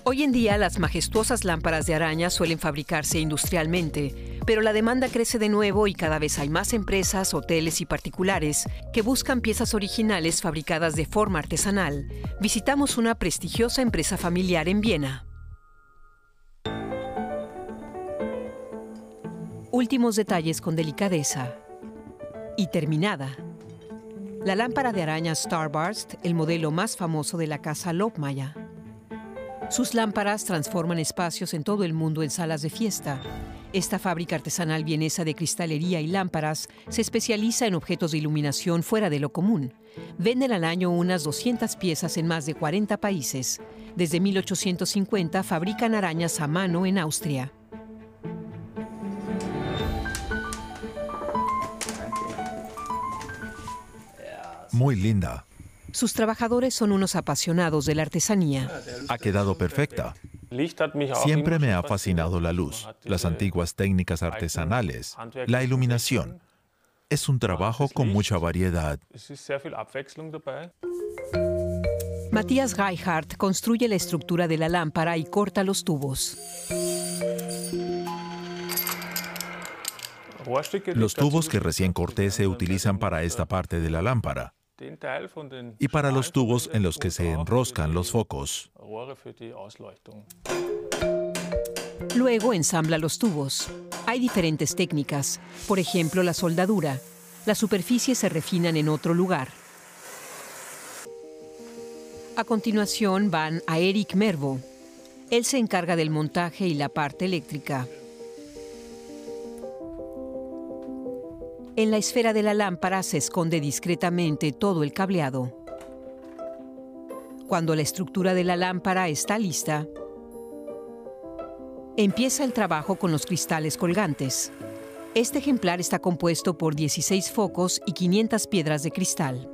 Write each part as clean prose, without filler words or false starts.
Hoy en día, las majestuosas lámparas de araña suelen fabricarse industrialmente, pero la demanda crece de nuevo y cada vez hay más empresas, hoteles y particulares que buscan piezas originales fabricadas de forma artesanal. Visitamos una prestigiosa empresa familiar en Viena. Últimos detalles con delicadeza. Y terminada. La lámpara de araña Starburst, el modelo más famoso de la casa Lobmeier. Sus lámparas transforman espacios en todo el mundo en salas de fiesta. Esta fábrica artesanal vienesa de cristalería y lámparas se especializa en objetos de iluminación fuera de lo común. Venden al año unas 200 piezas en más de 40 países. Desde 1850 fabrican arañas a mano en Austria. Muy linda. Sus trabajadores son unos apasionados de la artesanía. Ha quedado perfecta. Siempre me ha fascinado la luz, las antiguas técnicas artesanales, la iluminación. Es un trabajo con mucha variedad. Matthias Reichardt construye la estructura de la lámpara y corta los tubos. Los tubos que recién corté se utilizan para esta parte de la lámpara y para los tubos en los que se enroscan los focos. Luego ensambla los tubos. Hay diferentes técnicas, por ejemplo la soldadura. Las superficies se refinan en otro lugar. A continuación van a Erik Mervo. Él se encarga del montaje y la parte eléctrica. En la esfera de la lámpara se esconde discretamente todo el cableado. Cuando la estructura de la lámpara está lista, empieza el trabajo con los cristales colgantes. Este ejemplar está compuesto por 16 focos y 500 piedras de cristal.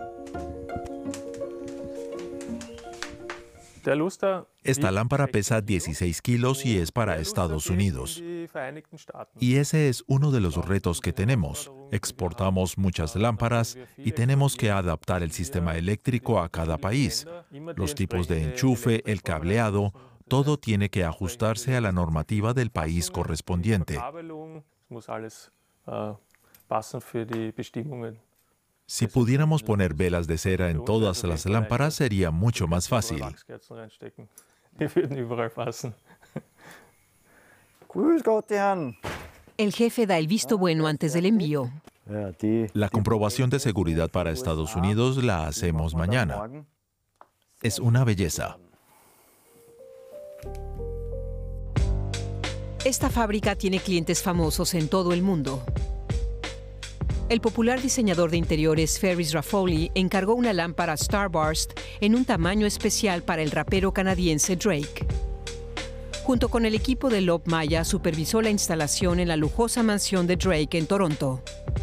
Esta lámpara pesa 16 kilos y es para Estados Unidos. Y ese es uno de los retos que tenemos. Exportamos muchas lámparas y tenemos que adaptar el sistema eléctrico a cada país. Los tipos de enchufe, el cableado, todo tiene que ajustarse a la normativa del país correspondiente. Si pudiéramos poner velas de cera en todas las lámparas, sería mucho más fácil. El jefe da el visto bueno antes del envío. La comprobación de seguridad para Estados Unidos la hacemos mañana. Es una belleza. Esta fábrica tiene clientes famosos en todo el mundo. El popular diseñador de interiores Ferris Raffoli encargó una lámpara Starburst en un tamaño especial para el rapero canadiense Drake. Junto con el equipo de Lobmeier supervisó la instalación en la lujosa mansión de Drake en Toronto.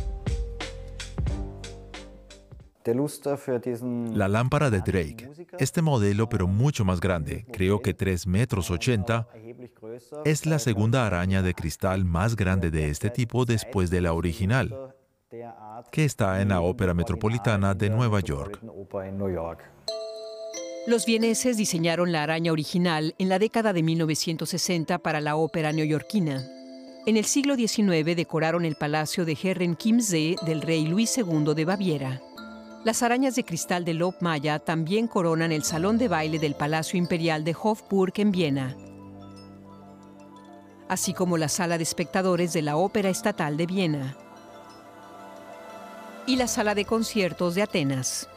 La lámpara de Drake, este modelo pero mucho más grande, creo que 3,80 metros, es la segunda araña de cristal más grande de este tipo después de la original, que está en la Ópera Metropolitana de Nueva York. Los vieneses diseñaron la araña original en la década de 1960 para la ópera neoyorquina. En el siglo XIX decoraron el palacio de Herrenchiemsee del rey Luis II de Baviera. Las arañas de cristal de Lobmeier también coronan el salón de baile del Palacio Imperial de Hofburg en Viena, así como la sala de espectadores de la Ópera Estatal de Viena y la sala de conciertos de Atenas.